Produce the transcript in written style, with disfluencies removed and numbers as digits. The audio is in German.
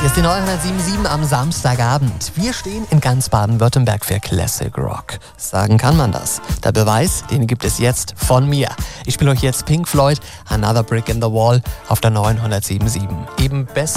Hier ist die neue 107.7 am Samstagabend. Wir stehen in ganz Baden-Württemberg für Classic Rock. Sagen kann man das. Der Beweis, den gibt es jetzt von mir. Ich spiele euch jetzt Pink Floyd, Another Brick in the Wall auf der neuen 107.7. Eben best